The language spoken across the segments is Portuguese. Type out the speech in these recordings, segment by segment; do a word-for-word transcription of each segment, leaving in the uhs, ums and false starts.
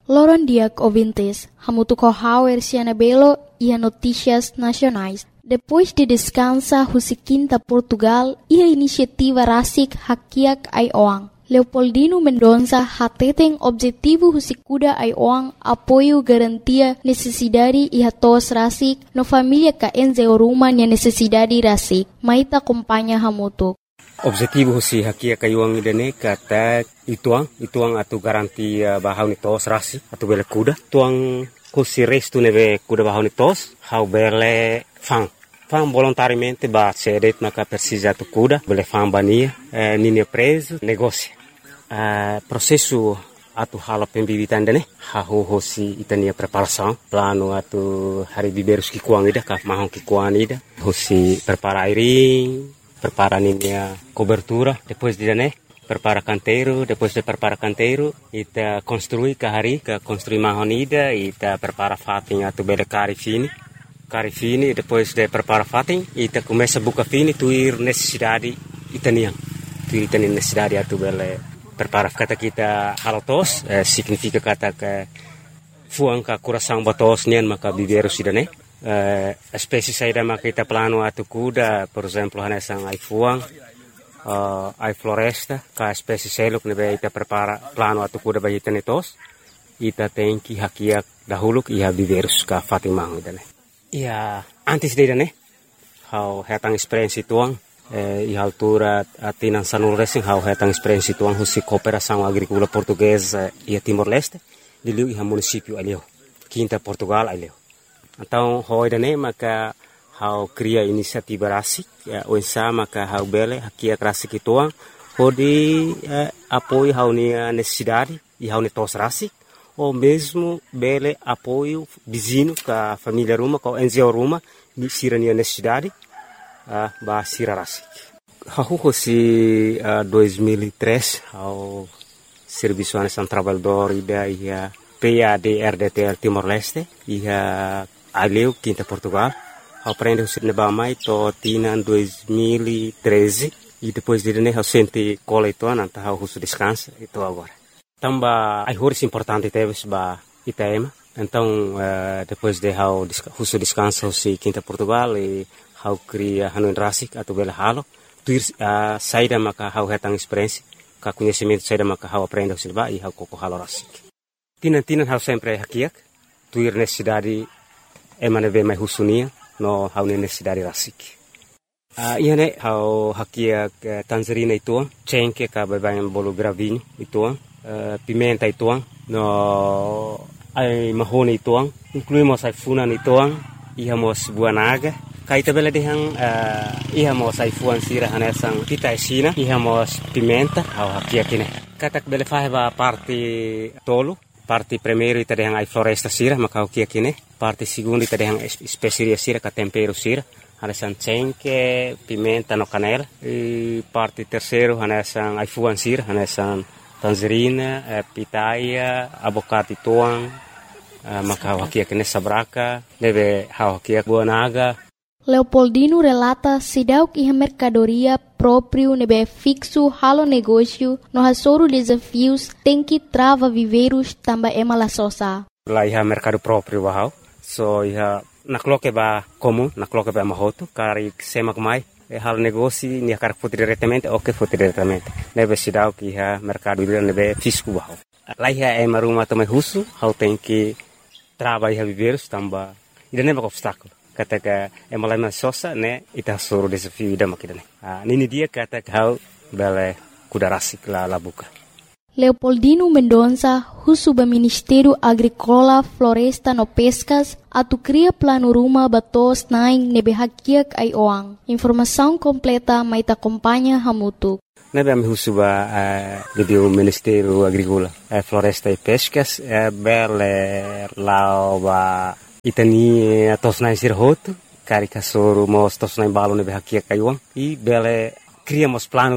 Loron Diak ouvintes, hamutuco hauer Cianabelo e a notícias nacionais. Depois de descansa Husiquinta Portugal e a iniciativa Rasik Hakiak Aioang. Leopoldino Mendonça hateten objetivo Husikuda Aioang apoio garantia necessidade e hatos Rasik no família ka enzeoruma nia necessidade Rasik. Maita acompanha hamutuk. Objetivo si hakia kayuang idane kata ituang ituang atu garanti bahau ni tos rasi atu bele kuda tuang kusi restu neve kuda bahau ni tos hau bele fang fang volontariamente ba cedet maka persija atu kuda bele fang bania eh, nini preso negócio eh, processo atu hala pembibitan dane hau hosi itania preparação plano atu hari biberus ki kuang ida ka mahong ki kuang ida hosi prepara airing prepara a cobertura, depois de né, prepara canteiro, depois de prepara canteiro, ita construi kahari, ka construi mahonida, ita prepara fatin atu bele cari fini, cari fini, depois de prepara fatin, ita começa buka fini, tuir necessidade itanian, tuir itanian necessidade atu bele prepara kata kita halotos, eh, significa kata ke fuang ka coração batos nian maka biberu sidane. Uh, espécie saída makita plano atu kuda, por exemplo, hanesang ai fuang, uh, ai floresta, ka espécie seluk nebe ita prepara plano atu kuda bagi tenetos, ita tenki hakiak dahuluk iha biverus ka fatimang idane. Ia antes de idane, hau hetang experiência tuang, eh, iha altura atinan sanul racing hau hetang experiência tuang husi cooperação agrícola portuguesa ia Timor-Leste, diliu iha município alio, Quinta Portugal alio. Então, hoi dane maka hau cria inisiativa rasik, ya, oinsa maka hau bele hakia rasik ituang, hodi eh, apoio hau nia necessidade e hau netos rasik, ou mesmo bele apoio vizinho ka família ruma, ka N G O ruma, sira nia necessidade, uh, ba sira rasik. Hau hosi uh, dois mil e três, hau Serviço Nacional Trabalhador ida ia P A D R D T L Timor-Leste, ia Aleu, Quinta Portugal, aprende o cinema mais to tina dois mil e treze e depois de né o sente cola itu nanta o russo descansa itu agora. Tamba ai horas importante teve ba Itaema. Então uh, depois de o russo descansa o si Quinta Portugal e hau cria hanu rasik atau bela halo, tuir uh, saída maka hau hetang experiência, ka conhecimento saída maka hau aprende o cinema e hau koko halo rasik. Tina tina hau sempre hakiak, tuir necessidade emane ve mai husunia no hau necessidade rasik. Uh, ia ne hau hakia uh, tangerina ituang, cengke ka babayan bolo gravinho ituang, uh, pimenta ituang, no ai mahone ituang, incluímos ai funan ituang, ihamos buanaga, kaita bela dehang uh, ihamos ai fuan sira hanesang pita esina, ihamos pimenta hau hakia kine. Katak bele faheba parte tolo, parte primeiro ita dehang ai floresta sira maka hau kia kine. Parte segundo ita dehang especiaria sira ka tempero sira, hanesan cengke, pimenta no canela. E parte terceiro hanesan ai fuan sira, hanesan tangerina, eh, pitaya, abocate tuang, eh, maka hau hakia kine sabraka, deve hau hakia buanaga. Leopoldino relata sidauk iha mercadoria próprio nebe fixo halo negócio no hasoro desafios tem que trava viveiros tamba ema la sosa. Lá iha mercado próprio bahau, so iha nakloke ba comum, nakloke ba mahoto, kari semak mai, e halo negócio nia kar foto diretamente, ok foto diretamente. Nebe sidauk iha mercado ira nebe fisco bahau. Lá iha ema rumah tamai husu, hau tem que trava iha viveiros tamba, ida neba obstáculo. Kata ka emalama sosa ne ita soro desafio ida makidane. Ah, nini dia kata kau bele kuda rasik la labuka. Leopoldino Mendonça, husuba Ministério Agrícola, Floresta no Pescas, atu cria plano ruma batos naing nebe hakiak ai oang. Informação completa maita acompanha hamutu. Nebe am husuba uh, do Ministério Agrícola, uh, Floresta e Pescas, uh, bele lauba itani tos nai sirhoto, cari kasoro mos tos nai balo nebe hakia kaiuang, e bele criamos plano ruma,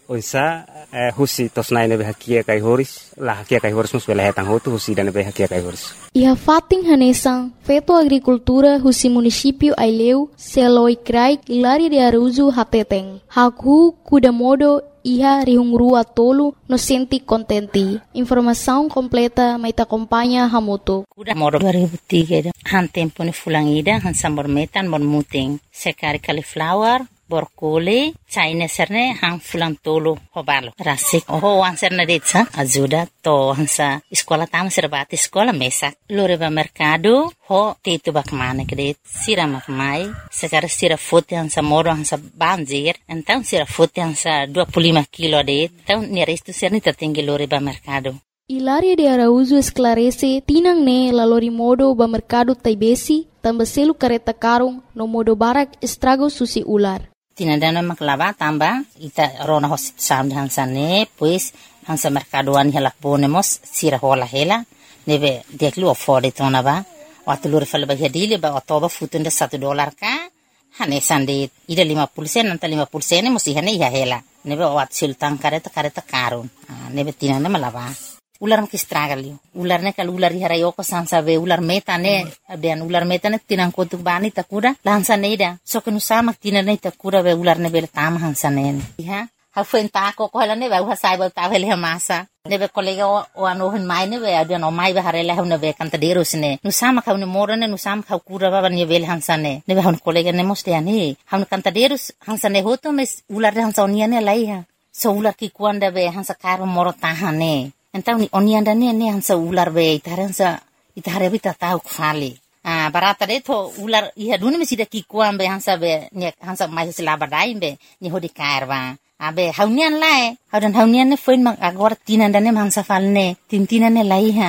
Onsa eh, husi tosnai nebe hakia kai horis la hakia kai horis mus bela hetang hotu husi dan nebe hakia kai horis. Iha fating hanesang feto agricultura husi município Aileu seloi krai Hilaria de Araújo hateteng. Haku kuda modo iha rihungrua tolu no senti contenti. Informação completa mai ta acompanha hamoto. Kuda modo dua ribu tiga han tempo ni fulangida han sambor metan bon muting. Sekari cauliflower borkole China serne hang fulang tolo hobalo rasik oh wan serne detsa ajuda to hansa sekolah tama serbati sekolah mesak lore ba mercado ho tetu bak mana kede sira mak mai sekarang sira foto hansa moro hansa banjir então sira foto hansa dua puluh lima kilo de então ni resto serne tertinggi lore ba mercado. Hilaria de Araújo esclarece tinang ne lalori modo ba mercado taibesi tambah selu kareta karung no modo barak estrago susi ular. Tinadana maklava tamba ita rona hosit sam hansane pues hansa mercadoan helak bonemos sira hola hela nebe deklu ofode tona ba watulur fal ba hedile ba otoba futunda satu dolar ka hane sande ida lima puluh sen nanta lima puluh sen musi hane ya hela nebe wat sultan kareta kareta karun nebe tinana malava ular mak estragalio ular ne kal ular hara yoko sansa be ular meta ne ben ular meta ne tinang kotuk bani takura lansa neida so kenu sama tinane takura be ular ne bel tam hansa ne ha ha fenta ko ko hala ne ba ha sai ba ta hele masa ne be kolega o ano hen mai ne be adu no mai ba harela ne be kanta derus ne nu sama ka ne morane nu sama ka kura ba ne bel hansa ne ne be han kolega ne moste ani han kanta derus hansa ne hoto mes ular hansa oniane lai ha so ular ki kuanda be hansa karo moro tahane. Então ni onianda ne ne hansa ular be itaransa itare bita tau khali ah barata de to ular iha duni mesida ki kuam be hansa be ne hansa mai sila badai be ni hodi kairwa abe haunian lai haudan haunian ne foin mak agor tinanda ne hansa falne tintina ne lai ha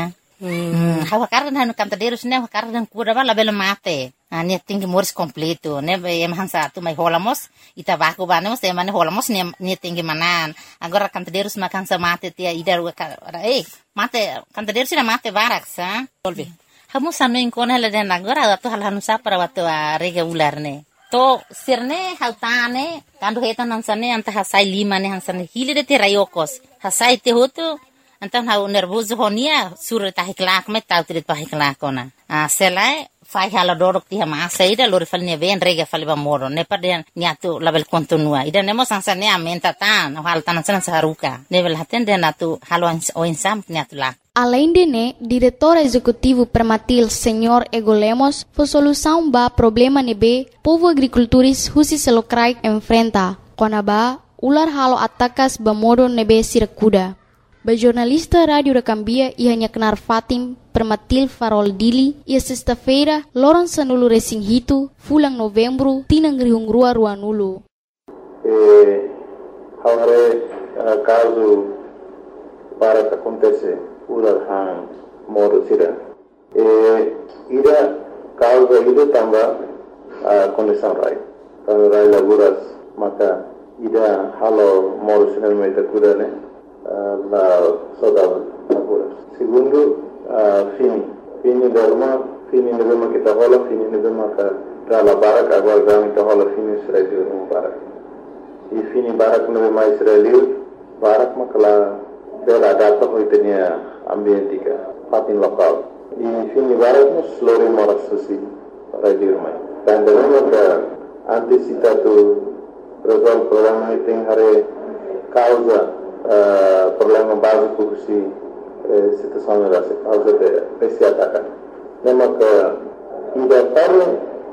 hmm hawa kardan hanu kanta derus ne kardan kura bala bela mate ani tinggi moris completo ne be em hansa tu mai holamos ita baku banemos e mane holamos ne ne tinggi manan agora kanta derus makan sa mate tia idar eh mate kanta derus na mate barak sa tolbi hamu sanu inkon hele den agora tu hal hanu sa para watu rega ular ne to sirne hautane kandu hetan hansane anta hasai lima ne hansane hile de te rayokos hasai te hotu antan hau nervoso honia sur ta hiklak met tau trit pa hiklak ona a selai fai hala dorok ti hama saida lori falne ven rega faliba moro ne paden niatu label kontinua ida nemo sansane amenta tan hal tan san saruka nevel haten den atu halo o insam niatu la. Além de né, diretor executivo Permatil, senhor Ego Lemos, foi solução ba problema nebe povo agricultores husi selokrai enfrenta. Konaba ular halo atakas ba modo nebe sirakuda. Ba jornalista Radio Recambia ia kenar Fatim Permatil Farol Dili ia sexta-feira loron sanulu resing hitu fulang novembro tinang rihungrua ruanulu. Eh, agora uh, caso para que acontece ular han moro sira. Eh, ida causa ida tamba uh, condição rai. Kalau rai laguras maka ida halo moro sira meta kuda ne. Uh, la saudade agora. Segundo, uh, fini. Fini derma, fini nebema kita hola, fini nebema ka dala barak agora gami kita hola fini Israel no barak. E fini barak nebema Israel barak makala bela data hoitenia ambientika, fatin lokal. E fini barak nos lori moras susi radio mai. Dan derma ka antisipatu resolve problema iting hare causa Uh, problema básico que se uh, situação era causa de esse ataque. Lembra que ainda para